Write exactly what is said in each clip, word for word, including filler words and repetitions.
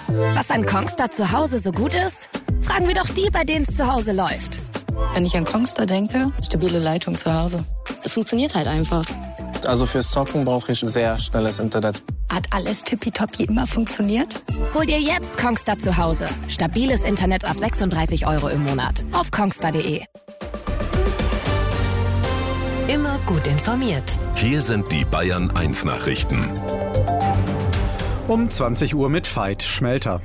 Was an Kongstar zu Hause so gut ist? Fragen wir doch die, bei denen es zu Hause läuft. Wenn ich an Kongstar denke, stabile Leitung zu Hause. Es funktioniert halt einfach. Also fürs Zocken brauche ich sehr schnelles Internet. Hat alles tippitoppi immer funktioniert? Hol dir jetzt Kongstar zu Hause. Stabiles Internet ab sechsunddreißig Euro im Monat. Auf kongstar punkt de. Immer gut informiert. Hier sind die Bayern eins Nachrichten. Um zwanzig Uhr mit Veit Schmelter.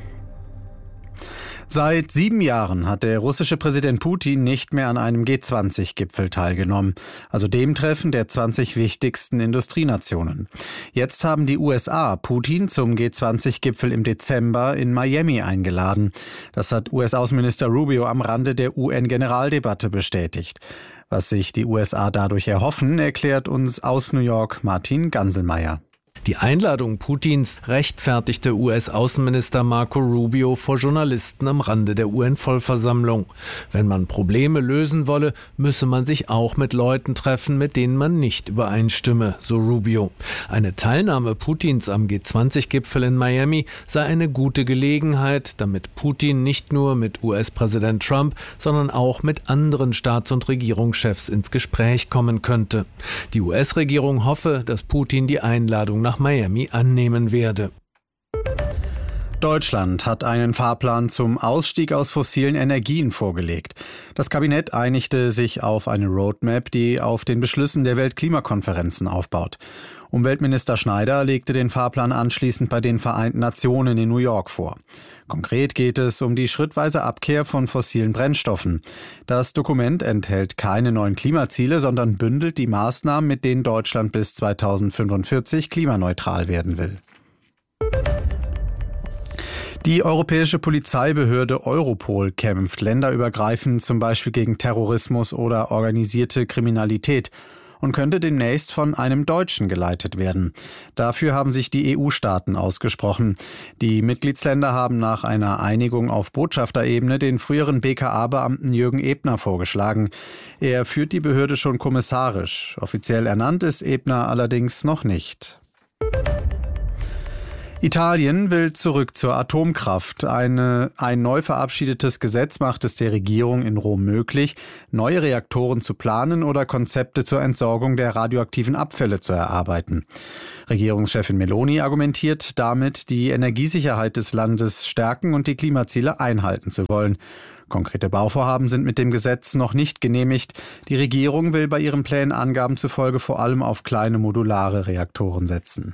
Seit sieben Jahren hat der russische Präsident Putin nicht mehr an einem G zwanzig Gipfel teilgenommen, also dem Treffen der zwanzig wichtigsten Industrienationen. Jetzt haben die U S A Putin zum G zwanzig Gipfel im Dezember in Miami eingeladen. Das hat U S-Außenminister Rubio am Rande der U N-Generaldebatte bestätigt. Was sich die U S A dadurch erhoffen, erklärt uns aus New York Martin Ganselmeier. Die Einladung Putins rechtfertigte U S-Außenminister Marco Rubio vor Journalisten am Rande der U N-Vollversammlung. Wenn man Probleme lösen wolle, müsse man sich auch mit Leuten treffen, mit denen man nicht übereinstimme, so Rubio. Eine Teilnahme Putins am G zwanzig Gipfel in Miami sei eine gute Gelegenheit, damit Putin nicht nur mit U S-Präsident Trump, sondern auch mit anderen Staats- und Regierungschefs ins Gespräch kommen könnte. Die U S-Regierung hoffe, dass Putin die Einladung nach nach Miami annehmen werde. Deutschland hat einen Fahrplan zum Ausstieg aus fossilen Energien vorgelegt. Das Kabinett einigte sich auf eine Roadmap, die auf den Beschlüssen der Weltklimakonferenzen aufbaut. Umweltminister Schneider legte den Fahrplan anschließend bei den Vereinten Nationen in New York vor. Konkret geht es um die schrittweise Abkehr von fossilen Brennstoffen. Das Dokument enthält keine neuen Klimaziele, sondern bündelt die Maßnahmen, mit denen Deutschland bis zweitausendfünfundvierzig klimaneutral werden will. Die europäische Polizeibehörde Europol kämpft länderübergreifend zum Beispiel gegen Terrorismus oder organisierte Kriminalität und könnte demnächst von einem Deutschen geleitet werden. Dafür haben sich die E U-Staaten ausgesprochen. Die Mitgliedsländer haben nach einer Einigung auf Botschafterebene den früheren B K A-Beamten Jürgen Ebner vorgeschlagen. Er führt die Behörde schon kommissarisch. Offiziell ernannt ist Ebner allerdings noch nicht. Italien will zurück zur Atomkraft. Eine, ein neu verabschiedetes Gesetz macht es der Regierung in Rom möglich, neue Reaktoren zu planen oder Konzepte zur Entsorgung der radioaktiven Abfälle zu erarbeiten. Regierungschefin Meloni argumentiert damit, die Energiesicherheit des Landes stärken und die Klimaziele einhalten zu wollen. Konkrete Bauvorhaben sind mit dem Gesetz noch nicht genehmigt. Die Regierung will bei ihren Plänen Angaben zufolge vor allem auf kleine modulare Reaktoren setzen.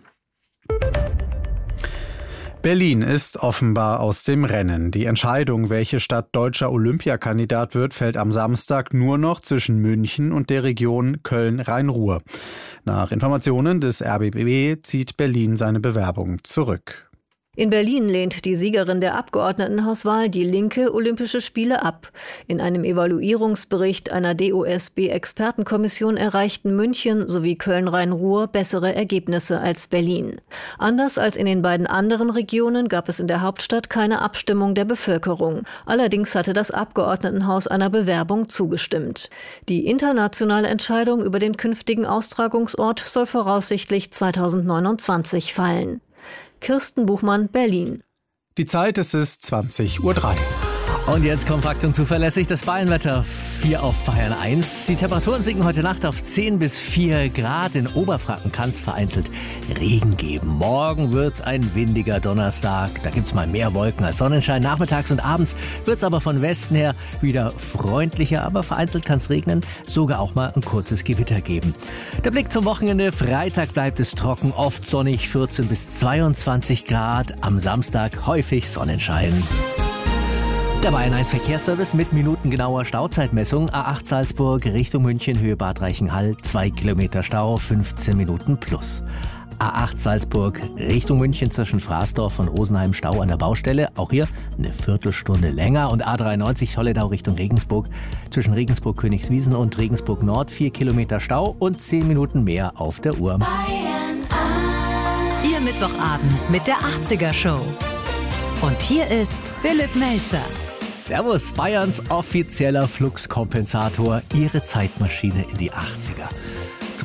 Berlin ist offenbar aus dem Rennen. Die Entscheidung, welche Stadt deutscher Olympiakandidat wird, fällt am Samstag nur noch zwischen München und der Region Köln-Rhein-Ruhr. Nach Informationen des R B B zieht Berlin seine Bewerbung zurück. In Berlin lehnt die Siegerin der Abgeordnetenhauswahl die linke Olympische Spiele ab. In einem Evaluierungsbericht einer D O S B-Expertenkommission erreichten München sowie Köln-Rhein-Ruhr bessere Ergebnisse als Berlin. Anders als in den beiden anderen Regionen gab es in der Hauptstadt keine Abstimmung der Bevölkerung. Allerdings hatte das Abgeordnetenhaus einer Bewerbung zugestimmt. Die internationale Entscheidung über den künftigen Austragungsort soll voraussichtlich zweitausendneunundzwanzig fallen. Kirsten Buchmann, Berlin. Die Zeit, es ist zwanzig Uhr drei. Und jetzt kompakt und zuverlässig das Bayernwetter hier auf Bayern eins. Die Temperaturen sinken heute Nacht auf zehn bis vier Grad. In Oberfranken kann es vereinzelt Regen geben. Morgen wird es ein windiger Donnerstag. Da gibt es mal mehr Wolken als Sonnenschein. Nachmittags und abends wird es aber von Westen her wieder freundlicher. Aber vereinzelt kann es regnen, sogar auch mal ein kurzes Gewitter geben. Der Blick zum Wochenende. Freitag bleibt es trocken, oft sonnig, vierzehn bis zweiundzwanzig Grad. Am Samstag häufig Sonnenschein. Der Bayern eins Verkehrsservice mit minutengenauer Stauzeitmessung. A acht Salzburg Richtung München, Höhe Bad Reichenhall, zwei Kilometer Stau, fünfzehn Minuten plus. A acht Salzburg Richtung München zwischen Fraßdorf und Rosenheim, Stau an der Baustelle. Auch hier eine Viertelstunde länger. Und A dreiundneunzig Tolledau Richtung Regensburg zwischen Regensburg Königswiesen und Regensburg Nord, vier Kilometer Stau und zehn Minuten mehr auf der Uhr. Bayern eins. Ihr Mittwochabend mit der achtziger Show. Und hier ist Philipp Melzer. Servus, Bayerns offizieller Fluxkompensator, Ihre Zeitmaschine in die achtziger. Zum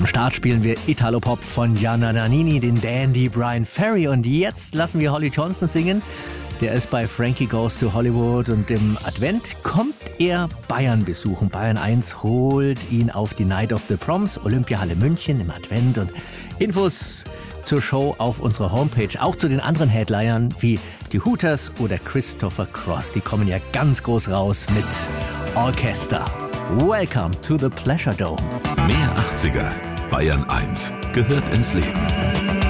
Zum Start spielen wir Italo-Pop von Gianna Nannini, den Dandy Brian Ferry. Und jetzt lassen wir Holly Johnson singen. Der ist bei Frankie Goes to Hollywood und im Advent kommt er Bayern besuchen. Bayern eins holt ihn auf die Night of the Proms, Olympiahalle München im Advent. Und Infos zur Show auf unserer Homepage, auch zu den anderen Headlinern wie die Hooters oder Christopher Cross. Die kommen ja ganz groß raus mit Orchester. Welcome to the Pleasure Dome. Mehr achtziger. Bayern eins gehört ins Leben.